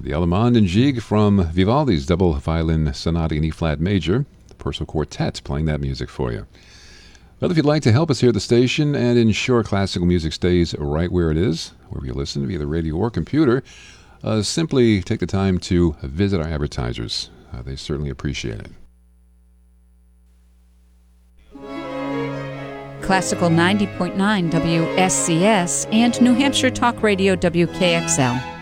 the Allemande and Gigue from Vivaldi's double violin sonata in E-flat major, the Purcell Quartet playing that music for you. Well, if you'd like to help us here at the station and ensure classical music stays right where it is, wherever you listen, via the radio or computer, simply take the time to visit our advertisers. They certainly appreciate it. Classical 90.9 WSCS and New Hampshire Talk Radio WKXL.